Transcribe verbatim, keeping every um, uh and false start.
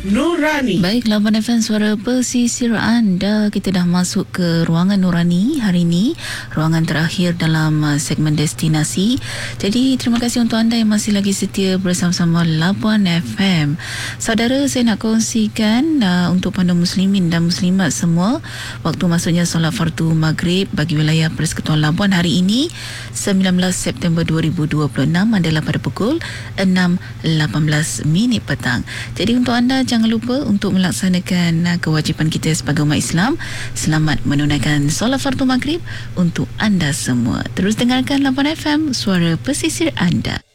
Nurani. Baik, Lapan F M Suara Pesisir anda. Kita dah masuk ke ruangan Nurani hari ini, ruangan terakhir dalam uh, segmen destinasi. Jadi terima kasih untuk anda yang masih lagi setia bersama-sama Lapan F M. Saudara, saya nak kongsikan uh, untuk pada muslimin dan muslimat semua, waktu masuknya solat fardu maghrib bagi wilayah Persekutuan Labuan hari ini sembilan belas September dua ribu dua puluh enam adalah pada pukul enam lapan belas minit petang. Jadi untuk anda, jangan lupa untuk melaksanakan kewajipan kita sebagai umat Islam. Selamat menunaikan solat fardu maghrib untuk anda semua. Terus dengarkan Lapan F M, Suara Pesisir anda.